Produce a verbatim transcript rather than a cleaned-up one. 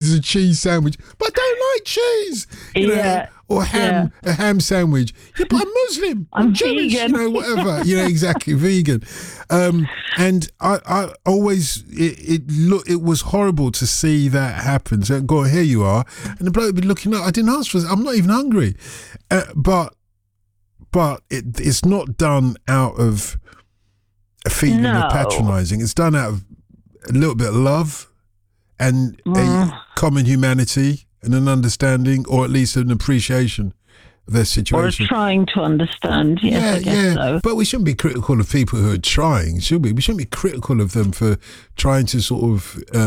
orders a cheese sandwich, but I don't like cheese. You Yeah. know, or ham, Yeah. a ham sandwich. Yeah, but I'm Muslim. I'm, I'm Jewish. vegan. You know, whatever. You know, exactly, vegan. Um, and I, I always it, it look it was horrible to see that happen. So go on, here you are, and the bloke would be looking up. I didn't ask for this. I'm not even hungry, uh, but but it, it's not done out of a feeling No. of patronising. It's done out of a little bit of love and Mm. a common humanity and an understanding, or at least an appreciation of their Or situation. trying to understand. Yes, yeah, I guess yeah. so. But we shouldn't be critical of people who are trying, should we? We shouldn't be critical of them for trying to sort of